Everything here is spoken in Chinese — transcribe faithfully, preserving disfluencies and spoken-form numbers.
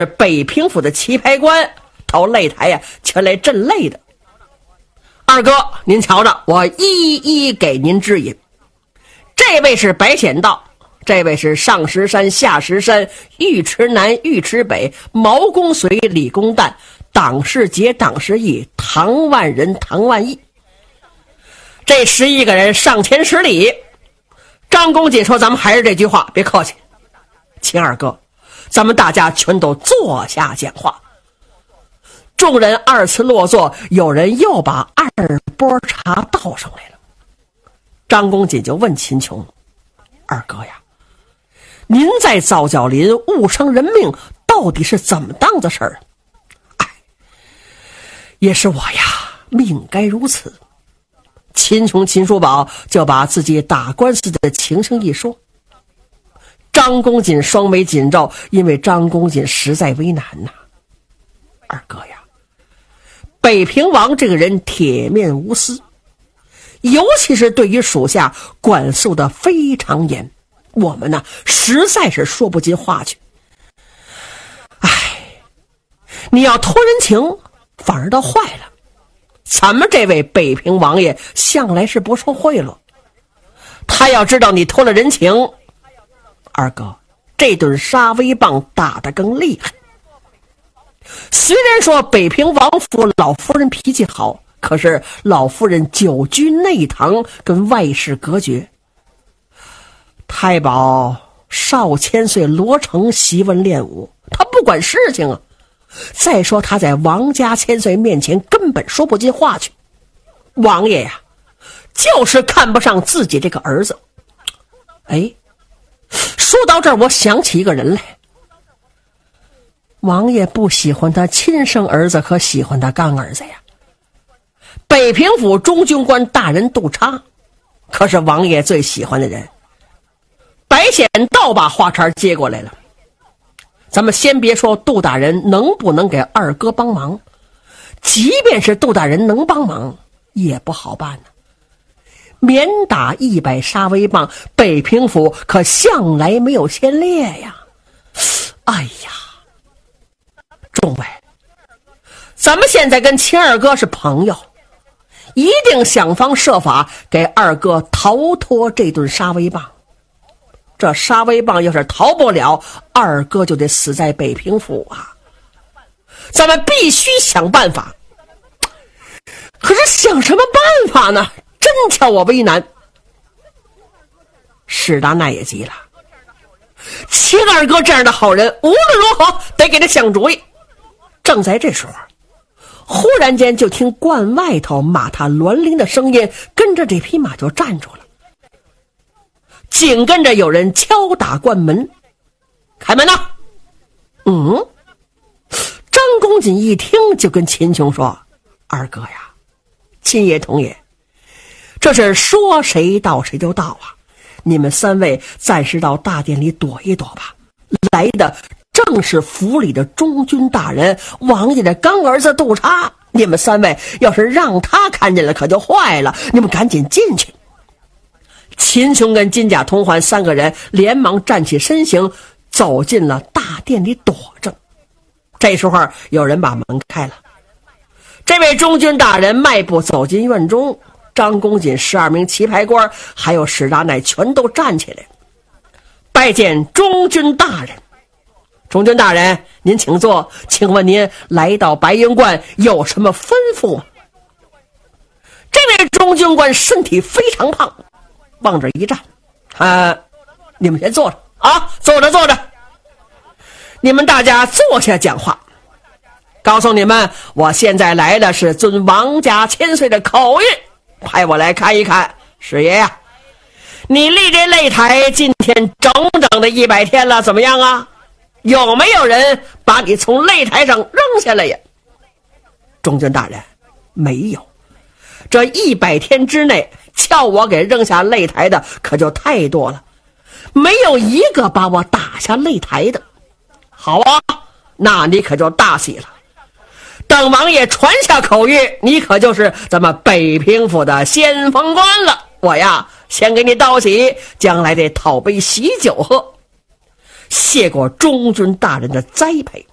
北平府的棋牌官到擂台呀、啊、前来镇擂的。二哥，您瞧着，我一一给您指引。这位是白显道，这位是上石山、下石山、尉迟南、尉迟北、毛公随、李公旦、党世杰、党世义、唐万人、唐万义。这十一个人上前施礼。张公瑾说：“咱们还是这句话，别客气。秦二哥，咱们大家全都坐下讲话。”众人二次落座，有人又把二波茶倒上来了。张公瑾就问秦琼：“二哥呀，您在皂角林误伤人命，到底是怎么当的事儿？”“哎，也是我呀，命该如此。”秦琼、秦叔宝就把自己打官司的情形一说。张公瑾双眉紧皱，因为张公瑾实在为难呐。“二哥呀，北平王这个人铁面无私，尤其是对于属下管束的非常严，我们呢实在是说不进话去。哎，你要托人情，反而倒坏了。咱们这位北平王爷向来是不受贿赂，他要知道你托了人情，二哥，这顿杀威棒打得更厉害。虽然说北平王府老夫人脾气好，可是老夫人久居内堂，跟外事隔绝。太保少千岁罗成习文练武，他不管事情啊。再说他在王家千岁面前根本说不进话去。王爷呀，就是看不上自己这个儿子。哎，说到这儿，我想起一个人来。王爷不喜欢他亲生儿子，可喜欢他干儿子呀。北平府中军官大人杜叉，可是王爷最喜欢的人。白显道把话茬接过来了。咱们先别说杜大人能不能给二哥帮忙，即便是杜大人能帮忙，也不好办呢。免打一百杀威棒，北平府可向来没有先烈呀。哎呀，众位，咱们现在跟秦二哥是朋友，一定想方设法给二哥逃脱这顿杀威棒。这杀威棒要是逃不了，二哥就得死在北平府啊！咱们必须想办法。可是想什么办法呢？真叫我为难。史达奈也急了，秦二哥这样的好人，无论如何得给他想主意。正在这时候，忽然间就听关外头马踏銮铃的声音，跟着这匹马就站住了。紧跟着有人敲打关门，开门呐！嗯，张公瑾一听就跟秦琼说：“二哥呀，秦爷同爷，这是说谁到谁就到啊！你们三位暂时到大殿里躲一躲吧。来的正是府里的中军大人，王爷的干儿子杜叉。你们三位要是让他看见了，可就坏了。你们赶紧进去。”秦琼跟金甲同环三个人连忙站起身形，走进了大殿里躲着。这时候有人把门开了，这位中军大人迈步走进院中，张公瑾十二名棋牌官还有史达奈全都站起来，拜见中军大人。中军大人，您请坐，请问您来到白云观有什么吩咐吗？这位中军官身体非常胖，往这一站，啊，你们先坐着啊，坐着坐着，你们大家坐下讲话。告诉你们，我现在来的是遵王家千岁的口谕，派我来看一看。师爷呀、啊，你立这擂台今天整整的一百天了，怎么样啊？有没有人把你从擂台上扔下来呀？中军大人，没有。这一百天之内，叫我给扔下擂台的可就太多了，没有一个把我打下擂台的。好啊，那你可就大喜了。等王爷传下口谕，你可就是咱们北平府的先锋官了。我呀，先给你道喜，将来得讨杯喜酒喝，谢过中军大人的栽培。